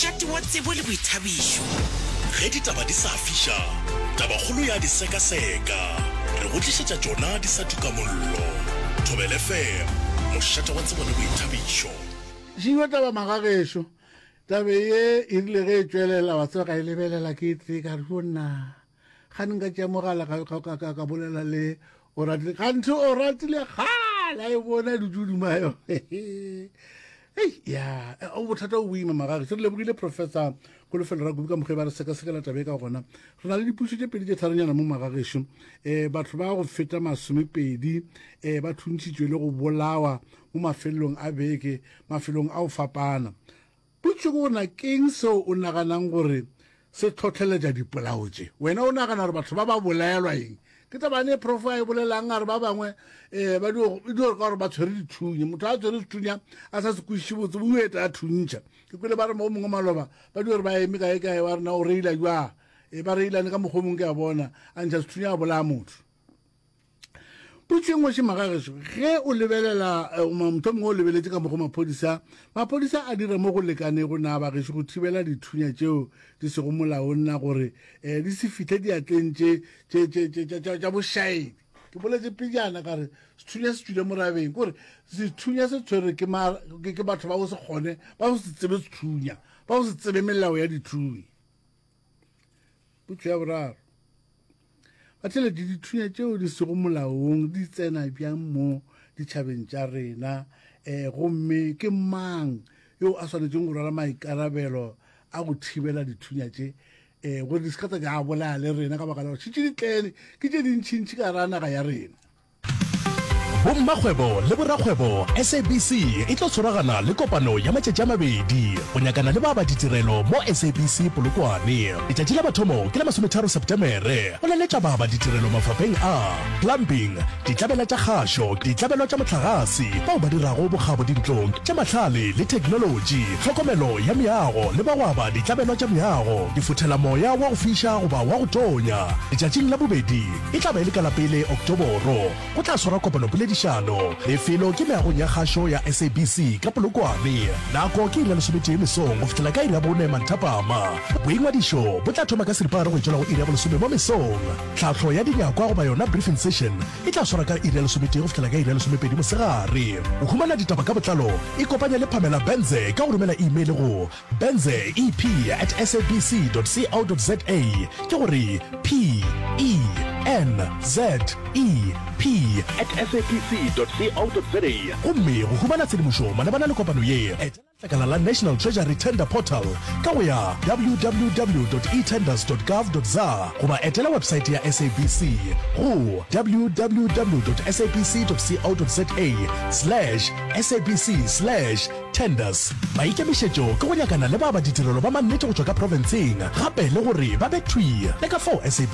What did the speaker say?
mošate wa tsebo le boithabišo ge ditaba di sa fiša tabakgolo ya di sekaseka re go tlišetša tšona di sa tuka mollo. Thobele FM, mošate wa tsebo le boithabišo. Šiwa taba magagešo tabe ye e rile ge e tšwelela wa tseba ga e lebelela ke tle ka re bona ga nka tšea mogala ka bolela le Oratile gantho Oratile gala e bona dudumayo ya o bothata o boima magagešo re lebogile professor Kolofelo Rakobi ka moge ba re sekasekela tabe ka gona re na le dipušo tše pedi tše tharanyana mo magagešo batho ba go feta 20 ba thuntšitšwe le go bolawa mo mafelong a beke mafelong a o fapana putso go na keng seo o naganang gore se tlhotlheletša dipolao tše wena o nagana gore batho ba ba bolaelwa eng ke tabane prof a e bolelang a re ba bangwe ba di ka gore ba tshwere dithunya motho a tshwere dithunya a sa se kwešiše botse bo eta a thuntšha ke kwele ba re mo mongwe maloba ba di gore ba eme kae wa rena o reila jwa ba reilane ka mokgomong ke a bona a ntšha sethunya a bolaya motho putseng wa magagešo ge o lebelela motho mongwe o lebeletse ka mogo maphodisa a dira mo go lekane go na bagešo go thibela dithunya tšeo di sego molaong na gore di se fitlhe diatleng tša bošaedi ke boletse pejana ka re sethunya se tswile morabeng kore sethunya se tshwere ke batho ba go se kgone ba go se tsebe sethunya ba go se tsebe melao ya dithunya putso ya boraro batlele dithunya tšeo di sego molaong di tsena bjang mo ditšhabeng tša rena gomme ke mang yo a swanetseng go rwala maikarabelo a go thibela dithunya tše gore di se ka tsa ka bolaya le rena ka baka la gore tšitše ditlene ke tše dintšhintšhi ka ra naga ya rena. Bommagwebo le borakgwebo SABC e tlo tshwaragana le kopano ya matšatši a mabedi go nyakana le ba ba ditirelo mo SABC Polokwane. Letšatši la mathomo ke la 13 Septemere go leletša ba ba ditirelo mafapeng a plumbing, ditlabela tša kgašo, ditlabelo tša motlagase, bao ba dirago bokgabo dintlong tša mahlale le technology, tlhokomelo ya meago le ba wa ba ditlabelo tša meago, difothela moya wa go fiša goba wa go tonya. Letšatšing la bobedi e tla ba e le ka la pele Oktoboro go tla swara kopano poledišano lefelo ke meagong ya kgašo ya SABC ka Polokwane. Nako ke ira lesomete mesong go fitela ka ira bone manthapama. Boingwadišo bo tla thoma ka seripagare go itšwela go ira bolesome mo mesong. Tlhatlho ya dinyakwa goba yona briefing session e tla swara ka ira lesomete go fitela ka ira lesomepedi mosegare. Go humana ditaba ka botlalo e kopanya le Pamela Benze ka go romela email go benzeep@sabc.co.za ke gore PENZEP@sabc.co.za gomme go humana tshedimošo malebana le kopano ye etela tlakala la National Treasury Tender Portal ka go ya www.etenders.gov.za goba etela website ya SABC go www.sabc.co.za/SABC/tenders. Maikemišetšo ke go nyakana le ba ba ditirelo ba mannete go tšwa ka provinceng gape le gore ba bethwi le ka fao SABC